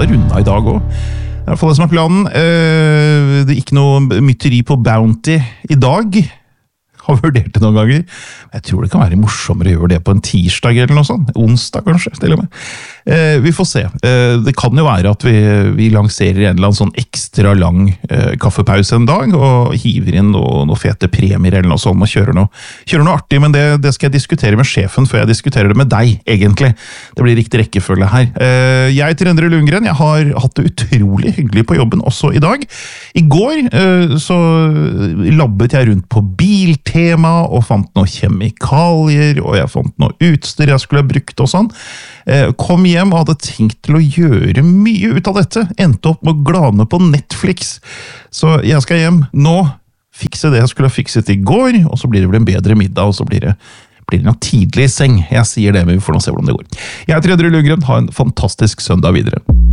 skal runde i dag også. I hvert fall det som planen. Det er ikke noe mytteri på Bounty i dag. Har vurdert det noen ganger. Jeg tror det kan være morsommere å gjøre det på en tirsdag eller noe sånt. Onsdag kanskje, til og med. Vi får se. Det kan jo være at vi lanserer en eller annen sånn ekstra lang kaffepause en dag, og hiver inn noen fete premier eller noe sånt, og kjører noe artig, men det skal jeg diskutere med sjefen før jeg diskuterer det med deg, egentlig. Det blir riktig rekkefølge her. Jeg heter Endre Lundgren, jeg har hatt det utrolig hyggelig på jobben også i dag. I går så labbet jeg rundt på biltema, og fant noen kjemikalier, og jeg fant noe utstyr jeg skulle ha brukt og sånn. Kom hjem og hadde tenkt til å gjøre mye ut av dette, endte opp med å glane på Netflix. Så jeg skal hjem nå, fikse det jeg skulle ha fikset i går, og så blir det vel en bedre middag, og så blir det noe tidlig i seng. Jeg sier det, men vi får nå se hvordan det går. Jeg heter Endre Lundgren, ha en fantastisk søndag videre.